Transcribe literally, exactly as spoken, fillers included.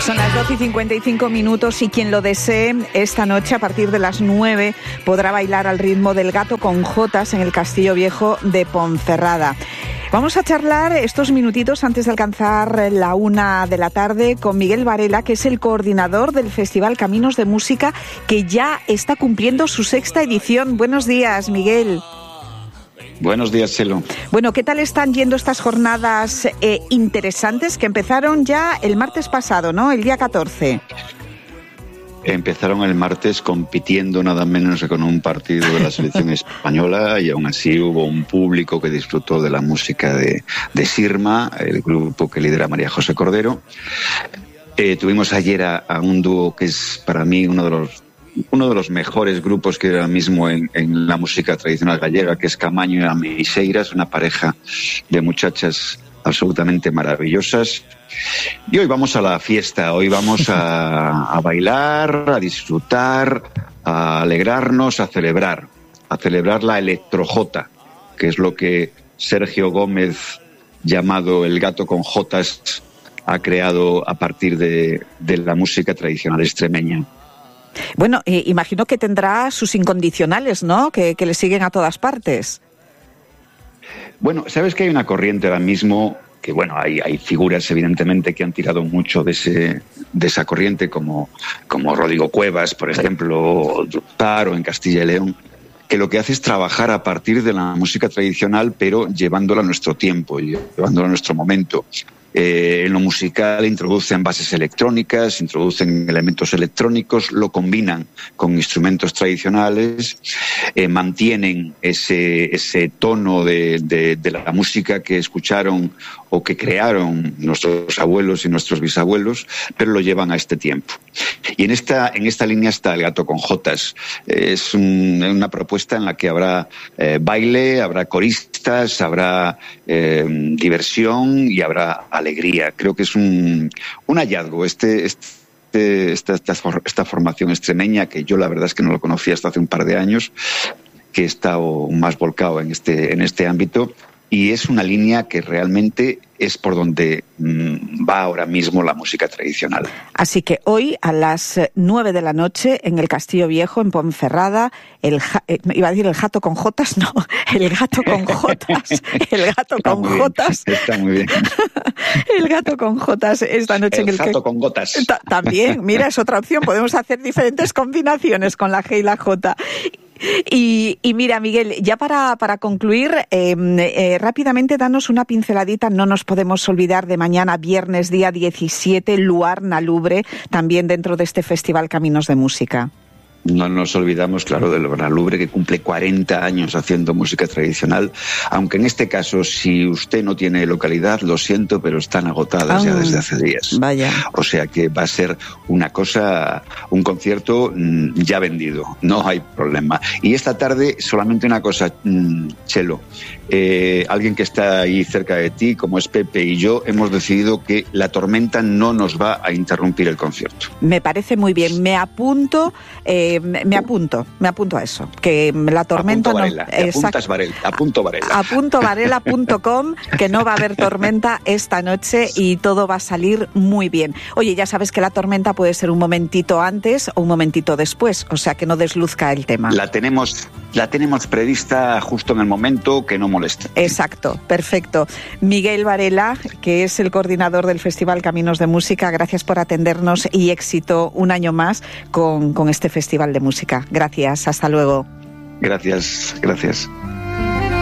Son las doce y cincuenta y cinco minutos y quien lo desee, esta noche a partir de las nueve podrá bailar al ritmo del Gato con Jotas en el Castillo Viejo de Ponferrada. Vamos a charlar estos minutitos antes de alcanzar la una de la tarde con Miguel Varela, que es el coordinador del Festival Caminos de Música, que ya está cumpliendo su sexta edición. Buenos días, Miguel. Buenos días, Chelo. Bueno, ¿qué tal están yendo estas jornadas eh, interesantes que empezaron ya el martes pasado, ¿no? El día catorce. Empezaron el martes compitiendo nada menos que con un partido de la selección española y aún así hubo un público que disfrutó de la música de, de Sirma, el grupo que lidera María José Cordero. Eh, tuvimos ayer a, a un dúo que es para mí uno de los uno de los mejores grupos que ahora mismo en, en la música tradicional gallega, que es Camaño y Ameixeiras, una pareja de muchachas absolutamente maravillosas. Y hoy vamos a la fiesta, hoy vamos a, a bailar, a disfrutar, a alegrarnos, a celebrar, a celebrar la electrojota, que es lo que Sergio Gómez, llamado el Gato con Jotas, ha creado a partir de, de la música tradicional extremeña. Bueno, eh, imagino que tendrá sus incondicionales, ¿no?, que, que le siguen a todas partes. Bueno, sabes que hay una corriente ahora mismo, que bueno, hay, hay figuras evidentemente que han tirado mucho de ese de esa corriente, como, como Rodrigo Cuevas, por ejemplo, o Drutar, o en Castilla y León, que lo que hace es trabajar a partir de la música tradicional, pero llevándola a nuestro tiempo, llevándola a nuestro momento. Eh, en lo musical introducen bases electrónicas, introducen elementos electrónicos, lo combinan con instrumentos tradicionales, eh, mantienen ese, ese tono de, de, de la música que escucharon o que crearon nuestros abuelos y nuestros bisabuelos, pero lo llevan a este tiempo. Y en esta, en esta línea está el Gato con Jotas. Es un, una propuesta en la que habrá eh, baile, habrá coristas, habrá eh, diversión y habrá alegría. Creo que es un, un hallazgo este, este, esta, esta, esta formación extremeña, que yo la verdad es que no lo conocía hasta hace un par de años, que he estado más volcado en este, en este ámbito. Y es una línea que realmente es por donde mmm, va ahora mismo la música tradicional. Así que hoy a las nueve de la noche en el Castillo Viejo, en Ponferrada, el ja, eh, iba a decir el Gato con Jotas, no, el Gato con Jotas, el Gato Está con Jotas. Bien, está muy bien. El Gato con Jotas esta noche. El en el Gato que... con Gotas. Ta- también, mira, es otra opción, podemos hacer diferentes combinaciones con la G y la J. Y, y mira, Miguel, ya para, para concluir, eh, eh, rápidamente danos una pinceladita. No nos podemos olvidar de mañana, viernes, día diecisiete, Luar na Lubre, también dentro de este Festival Caminos de Música. No nos olvidamos, claro, del Luar na Lubre, que cumple cuarenta años haciendo música tradicional, aunque en este caso, si usted no tiene localidad, lo siento, pero están agotadas oh, ya desde hace días. Vaya. O sea que va a ser una cosa, un concierto mmm, ya vendido, no hay problema. Y esta tarde, solamente una cosa, mmm, Chelo, eh, alguien que está ahí cerca de ti, como es Pepe y yo, hemos decidido que la tormenta no nos va a interrumpir el concierto. Me parece muy bien, me apunto... Eh, Me apunto, me apunto a eso, que la tormenta apunto Varela, no... te apuntas Varela, apunto Varela. Apunto varela punto com, que no va a haber tormenta esta noche y todo va a salir muy bien. Oye, ya sabes que la tormenta puede ser un momentito antes o un momentito después, o sea que no desluzca el tema. La tenemos, la tenemos prevista justo en el momento que no moleste. Exacto, perfecto. Miguel Varela, que es el coordinador del Festival Caminos de Música, gracias por atendernos y éxito un año más con, con este festival de música. Gracias, hasta luego. Gracias, gracias.